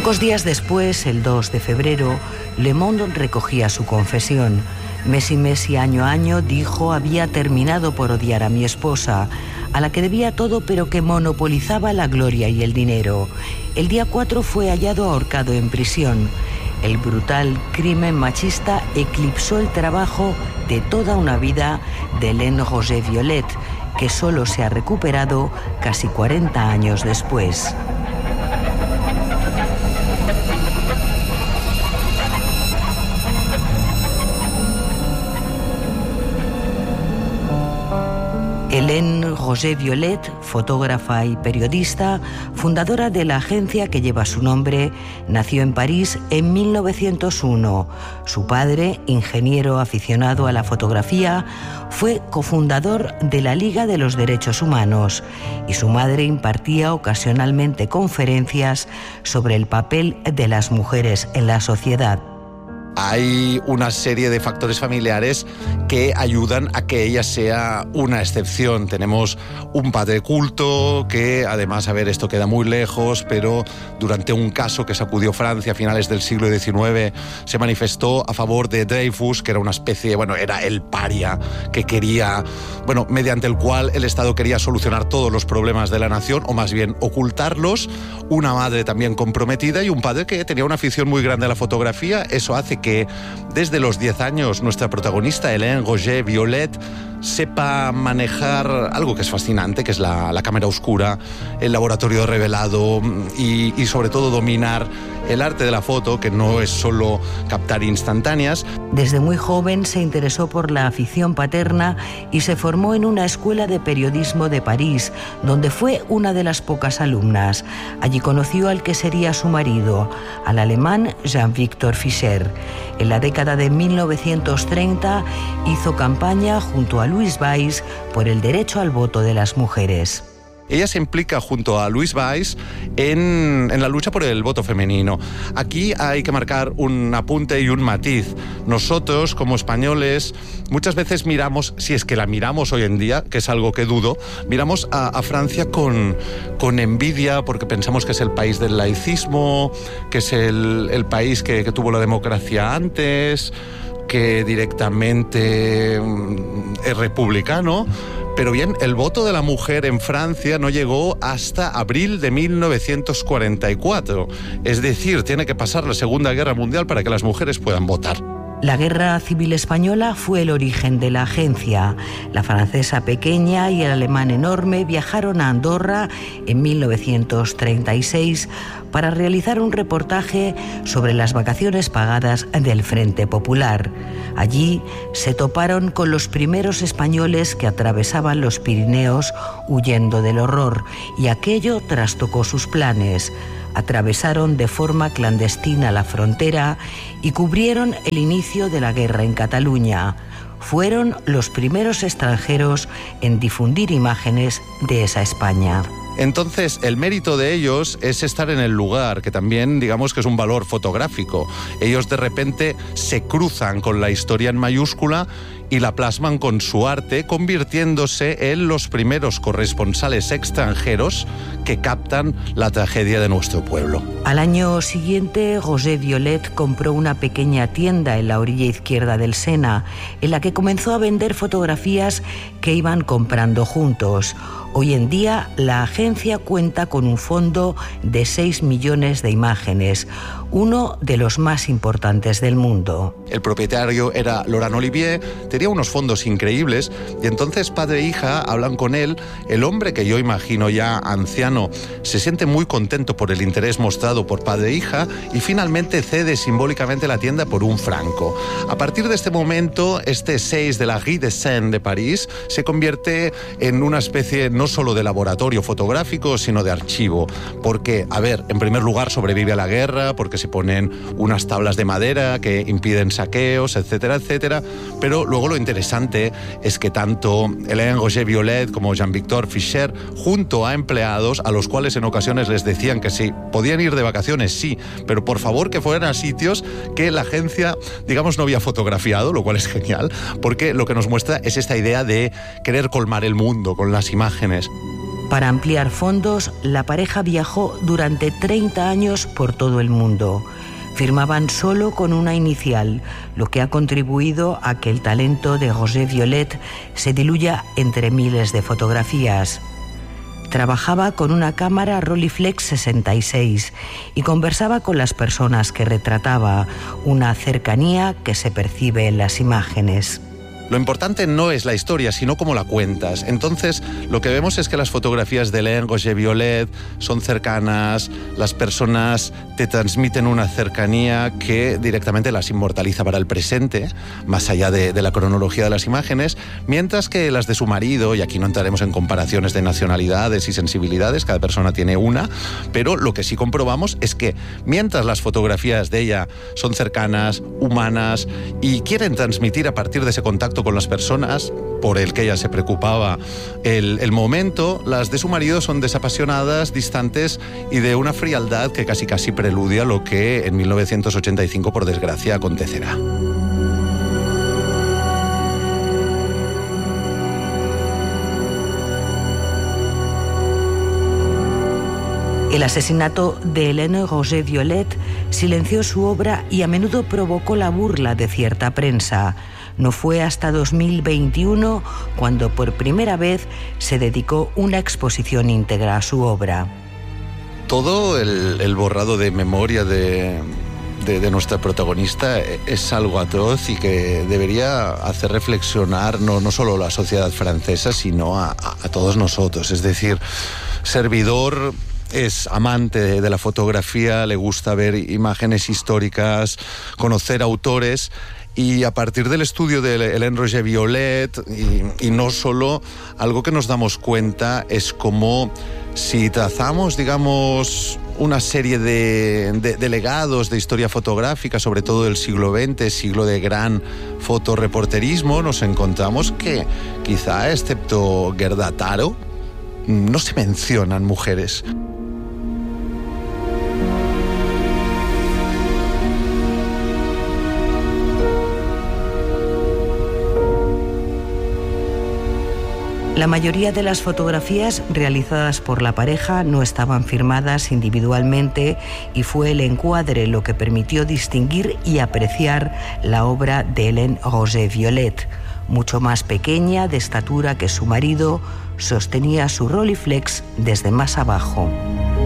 Pocos días después, el 2 de febrero, Le Monde recogía su confesión. Mes y mes y año a año, dijo, había terminado por odiar a mi esposa, a la que debía todo pero que monopolizaba la gloria y el dinero. El día 4 fue hallado ahorcado en prisión. El brutal crimen machista eclipsó el trabajo de toda una vida de Hélène Roger-Violet, que solo se ha recuperado casi 40 años después. Hélène Roger-Violet, fotógrafa y periodista, fundadora de la agencia que lleva su nombre, nació en París en 1901. Su padre, ingeniero aficionado a la fotografía, fue cofundador de la Liga de los Derechos Humanos y su madre impartía ocasionalmente conferencias sobre el papel de las mujeres en la sociedad. Hay una serie de factores familiares que ayudan a que ella sea una excepción. Tenemos un padre culto que, además, esto queda muy lejos, pero durante un caso que sacudió Francia a finales del siglo XIX, se manifestó a favor de Dreyfus, que era una especie, era el paria que quería, mediante el cual el Estado quería solucionar todos los problemas de la nación, o más bien ocultarlos. Una madre también comprometida y un padre que tenía una afición muy grande a la fotografía. Eso hace que desde los 10 años nuestra protagonista, Hélène Roger-Violet, sepa manejar algo que es fascinante, que es la cámara oscura, el laboratorio revelado y sobre todo dominar el arte de la foto, que no es solo captar instantáneas. Desde muy joven se interesó por la afición paterna y se formó en una escuela de periodismo de París, donde fue una de las pocas alumnas. Allí conoció al que sería su marido, al alemán Jean-Victor Fischer. En la década de 1930 hizo campaña junto a Louise Weiss por el derecho al voto de las mujeres. Ella se implica junto a Louise Weiss en la lucha por el voto femenino. Aquí hay que marcar un apunte y un matiz. Nosotros, como españoles, muchas veces miramos, si es que la miramos hoy en día, que es algo que dudo, miramos a Francia con envidia, porque pensamos que es el país del laicismo, que es el país que tuvo la democracia antes, que directamente es republicano. Pero bien, el voto de la mujer en Francia no llegó hasta abril de 1944. Es decir, tiene que pasar la Segunda Guerra Mundial para que las mujeres puedan votar. La Guerra Civil Española fue el origen de la agencia. La francesa pequeña y el alemán enorme viajaron a Andorra en 1936 para realizar un reportaje sobre las vacaciones pagadas del Frente Popular. Allí se toparon con los primeros españoles que atravesaban los Pirineos huyendo del horror, y aquello trastocó sus planes. Atravesaron de forma clandestina la frontera y cubrieron el inicio de la guerra en Cataluña. Fueron los primeros extranjeros en difundir imágenes de esa España. Entonces, el mérito de ellos es estar en el lugar, que también, digamos que es un valor fotográfico. Ellos de repente se cruzan con la historia en mayúscula y la plasman con su arte, convirtiéndose en los primeros corresponsales extranjeros que captan la tragedia de nuestro pueblo. Al año siguiente, Roger-Violet compró una pequeña tienda en la orilla izquierda del Sena, en la que comenzó a vender fotografías que iban comprando juntos. Hoy en día, la agencia cuenta con un fondo de 6 millones de imágenes, uno de los más importantes del mundo. El propietario era Laurent Olivier, tenía unos fondos increíbles y entonces padre e hija hablan con él. El hombre, que yo imagino ya anciano, se siente muy contento por el interés mostrado por padre e hija y finalmente cede simbólicamente la tienda por un franco. A partir de este momento, este 6 de la Rue de Seine de París se convierte en una especie no solo de laboratorio fotográfico, sino de archivo. Porque, en primer lugar, sobrevive a la guerra, porque se ponen unas tablas de madera que impiden saqueos, etcétera, etcétera. Pero luego lo interesante es que tanto Hélène Roger-Violet como Jean-Victor Fischer, junto a empleados a los cuales en ocasiones les decían que sí, podían ir de vacaciones, sí, pero por favor que fueran a sitios que la agencia, digamos, no había fotografiado, lo cual es genial, porque lo que nos muestra es esta idea de querer colmar el mundo con las imágenes. Para ampliar fondos, la pareja viajó durante 30 años por todo el mundo. Firmaban solo con una inicial, lo que ha contribuido a que el talento de Roger Viollet se diluya entre miles de fotografías. Trabajaba con una cámara Rolleiflex 66 y conversaba con las personas que retrataba, una cercanía que se percibe en las imágenes. Lo importante no es la historia, sino cómo la cuentas. Entonces, lo que vemos es que las fotografías de Hélène Roger Viollet son cercanas, las personas te transmiten una cercanía que directamente las inmortaliza para el presente, más allá de la cronología de las imágenes, mientras que las de su marido, y aquí no entraremos en comparaciones de nacionalidades y sensibilidades, cada persona tiene una, pero lo que sí comprobamos es que mientras las fotografías de ella son cercanas, humanas, y quieren transmitir a partir de ese contacto con las personas por el que ella se preocupaba el momento, las de su marido son desapasionadas, distantes y de una frialdad que casi preludia lo que en 1985 por desgracia acontecerá. El asesinato de Hélène Roger Viollet silenció su obra y a menudo provocó la burla de cierta prensa. No fue hasta 2021 cuando por primera vez se dedicó una exposición íntegra a su obra. Todo el borrado de memoria de nuestra protagonista es algo atroz y que debería hacer reflexionar no solo a la sociedad francesa, sino a todos nosotros. Es decir, Servidor es amante de la fotografía, le gusta ver imágenes históricas, conocer autores. Y a partir del estudio de Hélène Roger Viollet, y no solo, algo que nos damos cuenta es como si trazamos, digamos, una serie de legados de historia fotográfica, sobre todo del siglo XX, siglo de gran fotoreporterismo, nos encontramos que quizá, excepto Gerda Taro, no se mencionan mujeres. La mayoría de las fotografías realizadas por la pareja no estaban firmadas individualmente y fue el encuadre lo que permitió distinguir y apreciar la obra de Hélène Roger Viollet. Mucho más pequeña, de estatura que su marido, sostenía su Rolleiflex desde más abajo.